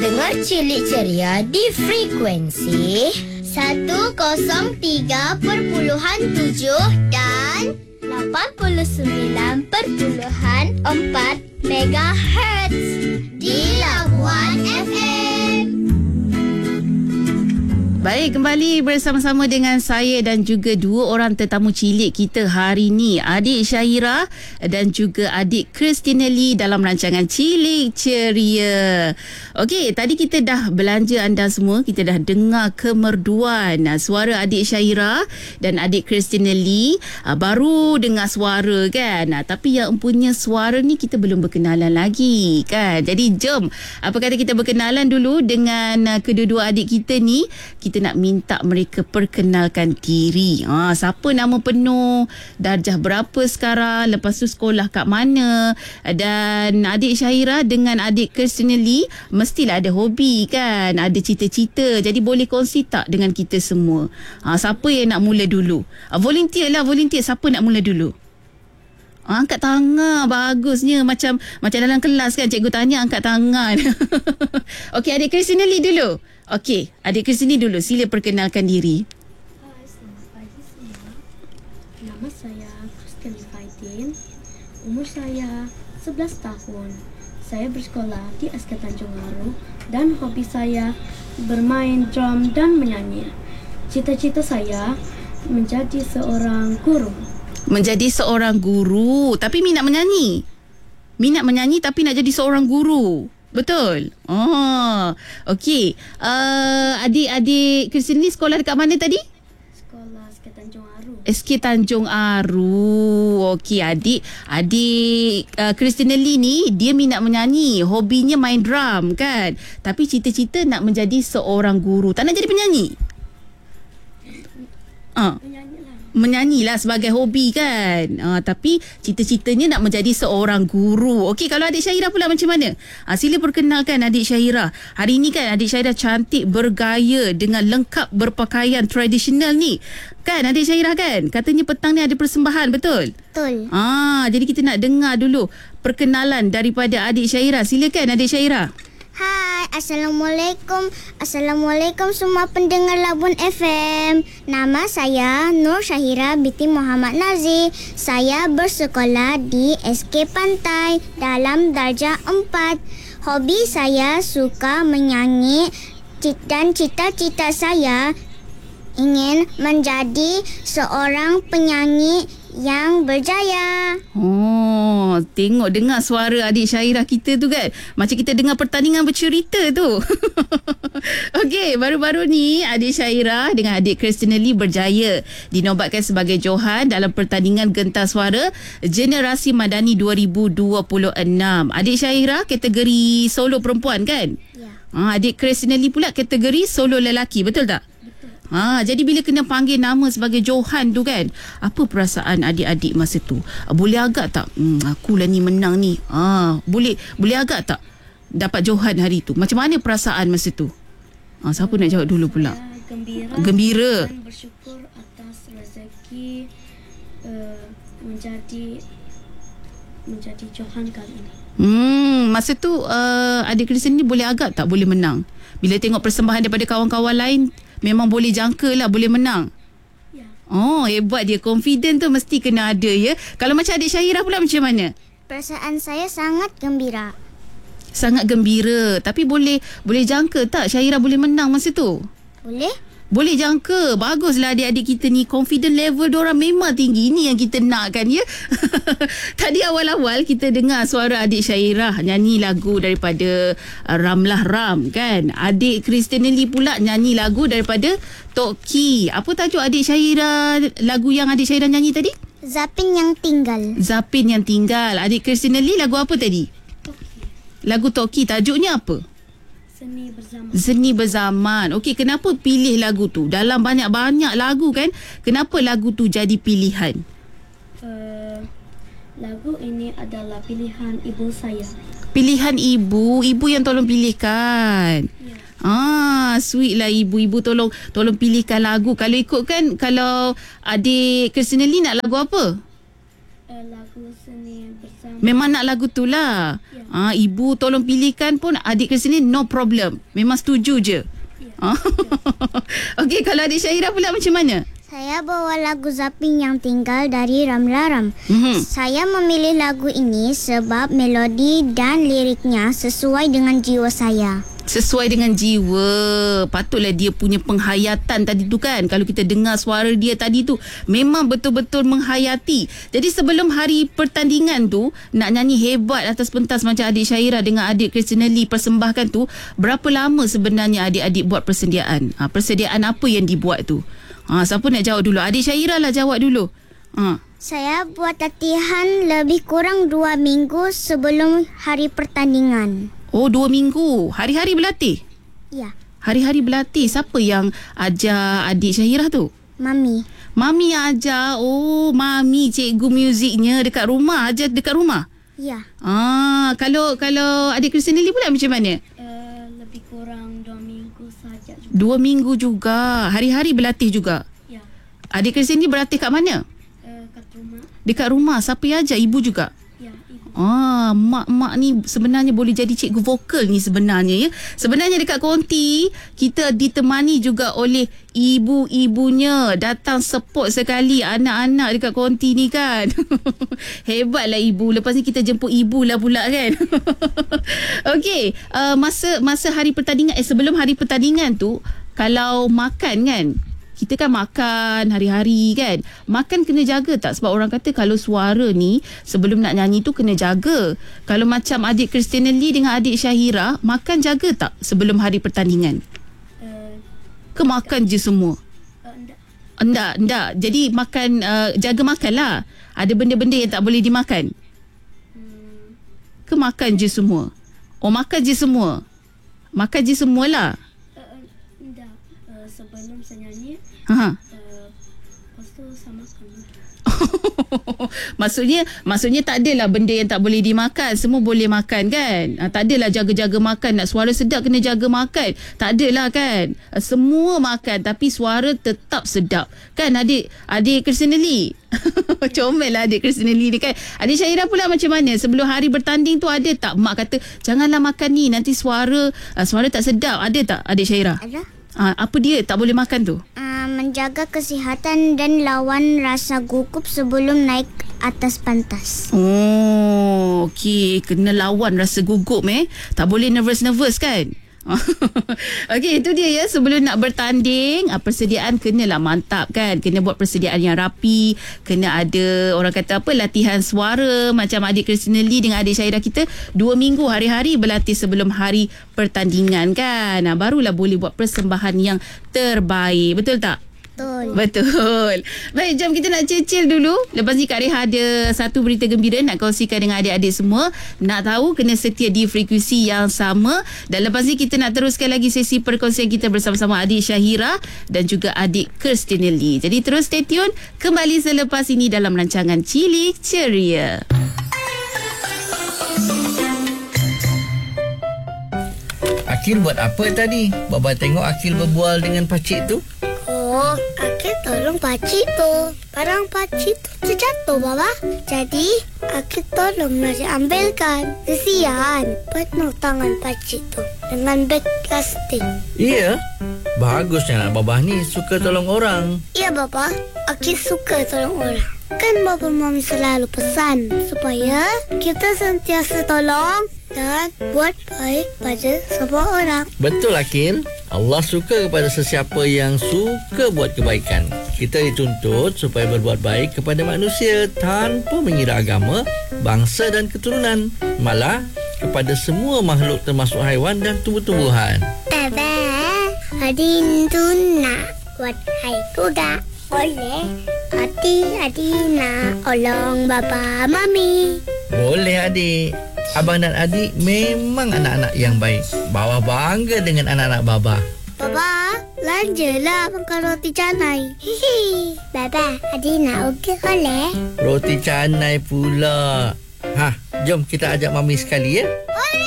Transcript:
dengar Cilik Ceria di frekuensi 103.7 dan 89.4 MHz di Labuan FM. Baik, kembali bersama-sama dengan saya dan juga dua orang tetamu cilik kita hari ni, adik Syahira dan juga adik Christina Lee dalam rancangan Cilik Ceria. Okey, tadi kita dah belanja anda semua, kita dah dengar kemerduan suara adik Syahira dan adik Christina Lee. Baru dengar suara kan, tapi yang punya suara ni kita belum berkenalan lagi kan. Jadi jom, apa kata kita berkenalan dulu dengan kedua-dua adik kita ni. Kita nak minta mereka perkenalkan diri. Siapa nama penuh, darjah berapa sekarang, lepas tu sekolah kat mana. Dan adik Syahira dengan adik Christina Lee mestilah ada hobi kan, ada cita-cita. Jadi boleh kongsi tak dengan kita semua? Siapa yang nak mula dulu? Volunteer lah, volunteer. Siapa nak mula dulu? Angkat tangan, bagusnya. Macam dalam kelas kan, cikgu tanya angkat tangan. Okey, adik Christina Lee dulu. Okey, adik Christina dulu. Sila perkenalkan diri. Hai, selamat pagi semua. Nama saya Christina Faidin. Umur saya 11 tahun. Saya bersekolah di SK Tanjung Aru dan hobi saya bermain drum dan menyanyi. Cita-cita saya menjadi seorang guru. Menjadi seorang guru, tapi minat menyanyi. Minat menyanyi tapi nak jadi seorang guru. Betul? Okey. Adik-adik Christina ni sekolah dekat mana tadi? Sekolah SK Tanjung Aru. SK Tanjung Aru. Okey, adik Christina Lee ni dia minat menyanyi, hobinya main drum kan. Tapi cita-cita nak menjadi seorang guru. Tak nak jadi penyanyi? Menyanyilah sebagai hobi kan. Tapi cita-citanya nak menjadi seorang guru. Okey, kalau adik Syahira pula macam mana? Sila perkenalkan adik Syahira. Hari ni kan adik Syahira cantik, bergaya dengan lengkap berpakaian tradisional ni. Kan adik Syahira kan? Katanya petang ni ada persembahan, betul? Betul. Jadi kita nak dengar dulu perkenalan daripada adik Syahira. Silakan adik Syahira. Hai, Assalamualaikum. Assalamualaikum semua pendengar Labuan FM. Nama saya Nur Syahira binti Muhammad Nazir. Saya bersekolah di SK Pantai dalam darjah 4. Hobi saya suka menyanyi dan cita-cita saya ingin menjadi seorang penyanyi yang berjaya. Tengok dengar suara adik Syahira kita tu kan. Macam kita dengar pertandingan bercerita tu. Okey, baru-baru ni adik Syahira dengan adik Christina Lee berjaya dinobatkan sebagai Johan dalam pertandingan Gentar Suara Generasi Madani 2026. Adik Syahira kategori solo perempuan kan? Ya. Adik Christina Lee pula kategori solo lelaki, betul tak? Jadi bila kena panggil nama sebagai Johan tu kan, apa perasaan adik-adik masa tu? Boleh agak tak? Akulah ni menang ni. Boleh agak tak dapat Johan hari tu? Macam mana perasaan masa tu? Siapa nak jawab dulu pula? Gembira. Dan bersyukur atas rezeki menjadi Johan kali ini. Masa tu adik Christina ni boleh agak tak boleh menang? Bila tengok persembahan daripada kawan-kawan lain, memang boleh jangka lah boleh menang. Ya. Hebat dia. Confident tu mesti kena ada ya. Kalau macam adik Syahira pula macam mana? Perasaan saya sangat gembira. Sangat gembira. Tapi boleh jangka tak Syahira boleh menang masa tu? Boleh? Boleh jangka. Baguslah adik-adik kita ni. Confident level diorang memang tinggi. Ini yang kita nak kan ya. Tadi awal-awal kita dengar suara adik Syahira nyanyi lagu daripada Ramlah Ram kan. Adik Christina Lee pula nyanyi lagu daripada Tok Ki. Apa tajuk adik Syahira, lagu yang adik Syahira nyanyi tadi? Zapin yang tinggal. Zapin yang tinggal. Adik Christina Lee lagu apa tadi? Lagu Tok Ki. Tajuknya apa? Seni Berzaman. Okey, kenapa pilih lagu tu? Dalam banyak-banyak lagu kan, kenapa lagu tu jadi pilihan? Lagu ini adalah pilihan ibu saya. Pilihan ibu yang tolong pilihkan. Ya. Sweet lah ibu tolong pilihkan lagu. Kalau ikutkan, kalau adik Christina Lee nak lagu apa? Lagu Seni Bersama. Memang nak lagu tu lah. Ya. Ibu tolong pilihkan pun adik Christine no problem. Memang setuju je. Okey, kalau adik Syahira pula macam mana? Saya bawa lagu Zapin yang tinggal dari Ramlaram. Saya memilih lagu ini sebab melodi dan liriknya sesuai dengan jiwa saya. Sesuai dengan jiwa. Patutlah dia punya penghayatan tadi tu kan. Kalau kita dengar suara dia tadi tu, memang betul-betul menghayati. Jadi sebelum hari pertandingan tu, nak nyanyi hebat atas pentas macam adik Syahira dengan adik Christina Lee persembahkan tu, berapa lama sebenarnya adik-adik buat persediaan? Persediaan apa yang dibuat tu? Siapa nak jawab dulu? Adik Syahira lah jawab dulu. Saya buat latihan lebih kurang 2 minggu sebelum hari pertandingan. Oh, 2 minggu. Hari-hari berlatih? Ya, Hari-hari berlatih. Siapa yang ajar adik Syahira tu? Mami. Mami yang ajar. Oh, Mami cikgu muziknya dekat rumah. Ajar dekat rumah? Ya, Kalau adik Christina Lee pula macam mana? Lebih kurang 2 minggu saja juga. 2 minggu juga. Hari-hari berlatih juga. Ya, Adik Christina Lee berlatih kat mana? kat rumah. Dekat rumah. Siapa yang ajar? Ibu juga? Ya, ibu. Mak-mak ni sebenarnya boleh jadi cikgu vokal ni sebenarnya ya. Sebenarnya dekat konti kita ditemani juga oleh ibu-ibunya datang support sekali anak-anak dekat konti ni kan. Hebatlah ibu. Lepas ni kita jemput ibu lah pula kan. Okey, masa hari pertandingan sebelum hari pertandingan tu kalau makan kan, kita kan makan hari-hari kan. Makan kena jaga tak? Sebab orang kata kalau suara ni sebelum nak nyanyi tu kena jaga. Kalau macam adik Christina Lee dengan adik Syahira, makan jaga tak sebelum hari pertandingan? Ke makan je semua? Enggak. Jadi makan, jaga makan lah. Ada benda-benda yang tak boleh dimakan? Ke makan je semua? Oh, makan je semua? Makan je semualah. Tidak. Sebelum saya nyanyi, lepas tu saya makan. Maksudnya tak adalah benda yang tak boleh dimakan. Semua boleh makan kan? Tak adalah jaga-jaga makan. Nak suara sedap kena jaga makan. Tak adalah kan? Semua makan tapi suara tetap sedap. Kan adik Christina Lee? Comel lah adik Christina Lee ni kan. Adik Syahira pula macam mana? Sebelum hari bertanding tu ada tak mak kata janganlah makan ni nanti suara tak sedap? Ada tak adik Syahira? ada. Apa dia tak boleh makan tu? Menjaga kesihatan dan lawan rasa gugup sebelum naik atas pentas. Oh, okey. Kena lawan rasa gugup Tak boleh nervous kan? Okey, itu dia ya. Sebelum nak bertanding, persediaan kenalah mantap kan. Kena buat persediaan yang rapi. Kena ada orang kata apa, latihan suara. Macam adik Christina Lee dengan adik Syahira kita 2 minggu hari-hari berlatih sebelum hari pertandingan kan. Barulah boleh buat persembahan yang terbaik. Betul tak? Betul. Baik, jom kita nak cicil dulu. Lepas ni Kak Reha ada satu berita gembira nak kongsikan dengan adik-adik semua. Nak tahu kena setia di frekuensi yang sama. Dan lepas ni kita nak teruskan lagi sesi perkongsian kita bersama-sama adik Syahira dan juga adik Christina Lee. Jadi terus stay tune. Kembali selepas ini dalam rancangan Cilik Ceria. Akil buat apa tadi? Baba tengok Akil berbual dengan pakcik tu. Oh, Akil tolong pakcik tu. Barang pakcik tu terjatuh, Baba. Jadi, Akil tolong nak ambilkan. Kesian, penuh tangan pakcik tu dengan beg plastik. Iya? Bagusnya Baba ni suka tolong orang. Ya, Baba. Akil suka tolong orang. Kan Baba Mami selalu pesan supaya kita sentiasa tolong dan buat baik pada semua orang. Betul Akil. Allah suka kepada sesiapa yang suka buat kebaikan. Kita dituntut supaya berbuat baik kepada manusia tanpa mengira agama, bangsa dan keturunan. Malah kepada semua makhluk termasuk haiwan dan tumbuh-tumbuhan. Baba, Adin tu nak buat baik juga. Boleh? Adik nak tolong Baba Mami. Boleh adik. Abang dan adik memang anak-anak yang baik. Baba bangga dengan anak-anak Baba. Baba, belanjalah makan roti canai. Hihi. Baba, adik nak ugi boleh? Roti canai pula. Jom kita ajak Mami sekali ya. Boleh.